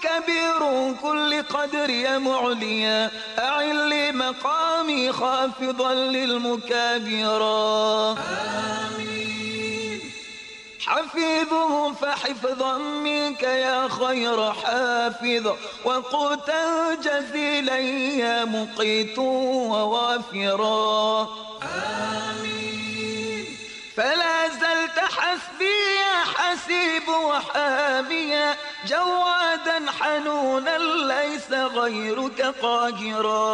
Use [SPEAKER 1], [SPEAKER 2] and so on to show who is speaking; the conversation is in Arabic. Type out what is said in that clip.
[SPEAKER 1] كبير كل قدر يا معليا أعل لي مقامي خافضا للمكابرا آمين. حفيظه فحفظا منك يا خير حافظ وقوتا جزيلا يا مقيت ووافرا آمين. فلا زلت حسبي يا حسيب وحاميا جوادا حنونا ليس غيرك قاهرا